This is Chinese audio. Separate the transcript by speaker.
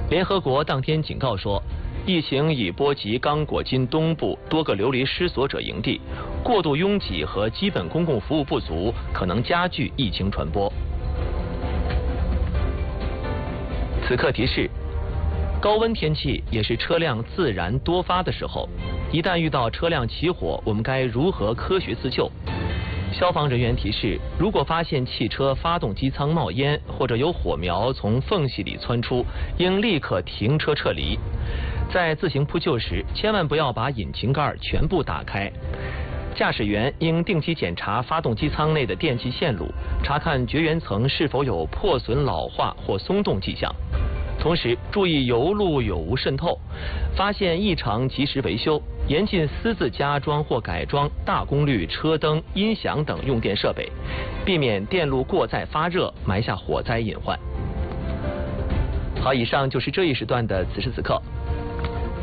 Speaker 1: 联合国当天警告说，疫情已波及刚果金东部多个流离失所者营地，过度拥挤和基本公共服务不足可能加剧疫情传播。此刻提示：高温天气也是车辆自燃多发的时候，一旦遇到车辆起火，我们该如何科学自救？消防人员提示，如果发现汽车发动机舱冒烟或者有火苗从缝隙里窜出，应立刻停车撤离。在自行扑救时，千万不要把引擎盖全部打开。驾驶员应定期检查发动机舱内的电气线路，查看绝缘层是否有破损、老化或松动迹象。同时注意油路有无渗透，发现异常及时维修，严禁私自加装或改装大功率车灯、音响等用电设备，避免电路过载发热，埋下火灾隐患。好，以上就是这一时段的此时此刻。